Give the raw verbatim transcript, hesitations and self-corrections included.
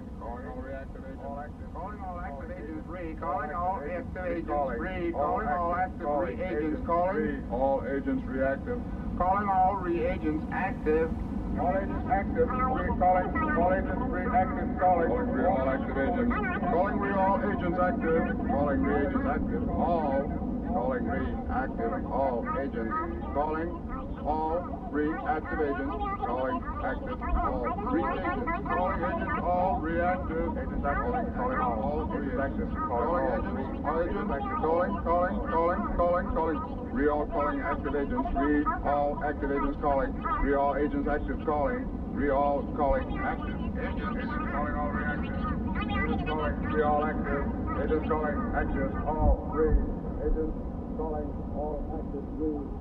Calling all reactive agents. All active. Calling all active agents. Read. Calling all active agents. Calling. Read. All Calling all active. active Calling. re- agents. Agents. Calling. Read. All agents reactive. Calling all reagents active. All agents active. Read. Calling. All agents reactive. Calling. Calling re all active agents. Calling re all agents active. Calling reagents active. All. Calling re active. All agents. Calling. All reactive agents. Calling active. All reagents. Calling agents. All reactive. Agents active. Calling all agents active. Calling agents. All agents active. Calling. Calling. Calling. Calling. Calling. Re all calling active agents. Read all active agents calling. Re all agents active calling. Re all calling active agents. Agents calling all reactive. Agents calling. Re all active. Agents calling active. All re. Agents calling all active. Re.